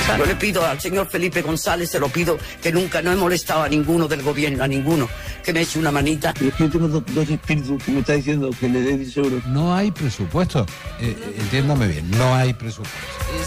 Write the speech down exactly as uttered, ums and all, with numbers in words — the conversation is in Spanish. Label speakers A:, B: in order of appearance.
A: Yo le pido al señor Felipe González, se lo pido, que nunca, no he molestado a ninguno del gobierno, a ninguno, que me eche una manita.
B: Es que yo tengo dos, dos espíritus que me está diciendo que le dé diez euros.
C: No hay presupuesto. Eh, entiéndame bien, no hay presupuesto.